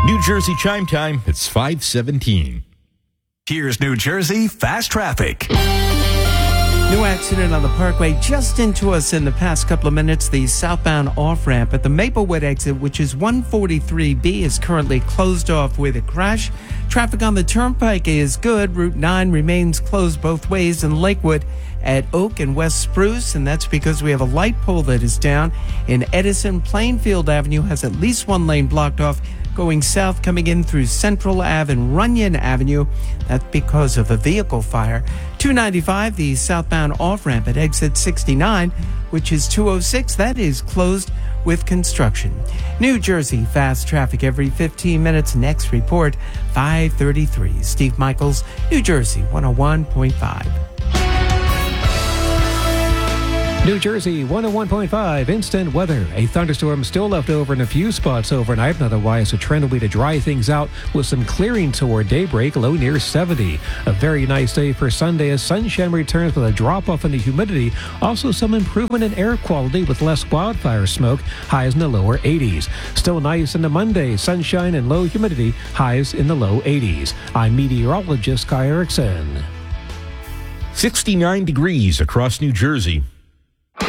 New Jersey Chime Time, it's 5:17. Here's New Jersey Fast Traffic. New accident on the Parkway just into us in the past couple of minutes. The southbound off-ramp at the Maplewood exit, which is 143B, is currently closed off with a crash. Traffic on the Turnpike is good. Route 9 remains closed both ways in Lakewood at Oak and West Spruce, and that's because we have a light pole that is down. In Edison, Plainfield Avenue has at least one lane blocked off going south, coming in through Central Ave and Runyon Avenue. That's because of a vehicle fire. 295, the southbound off-ramp at exit 69, which is 206, that is closed with construction. New Jersey fast traffic every 15 minutes. Next report, 5:33. Steve Michaels, New Jersey 101.5. New Jersey 101.5 instant weather. A thunderstorm still left over in a few spots overnight, and otherwise the trend will be to dry things out with some clearing toward daybreak, low near 70. A very nice day for Sunday as sunshine returns with a drop-off in the humidity. Also some improvement in air quality with less wildfire smoke, highs in the lower 80s. Still nice into Monday, sunshine and low humidity, highs in the low 80s. I'm meteorologist Kai Erickson. 69 degrees across New Jersey.